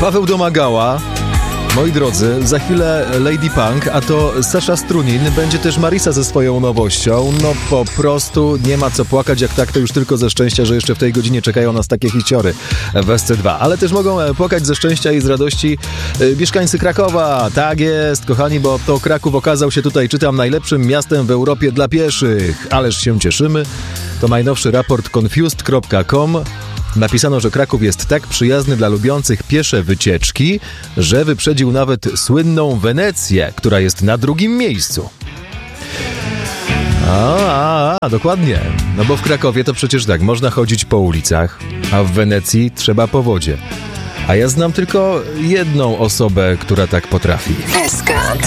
Paweł Domagała. Moi drodzy, za chwilę Lady Punk, a to Sasza Strunin, będzie też Marisa ze swoją nowością. No po prostu nie ma co płakać, jak tak to już tylko ze szczęścia, że jeszcze w tej godzinie czekają nas takie hiciory w SC2. Ale też mogą płakać ze szczęścia i z radości mieszkańcy Krakowa. Tak jest, kochani, bo to Kraków okazał się, tutaj czytam, najlepszym miastem w Europie dla pieszych. Ależ się cieszymy. To najnowszy raport confused.com. Napisano, że Kraków jest tak przyjazny dla lubiących piesze wycieczki, że wyprzedził nawet słynną Wenecję, która jest na drugim miejscu. Dokładnie. No bo w Krakowie to przecież tak, można chodzić po ulicach, a w Wenecji trzeba po wodzie. A ja znam tylko jedną osobę, która tak potrafi. SK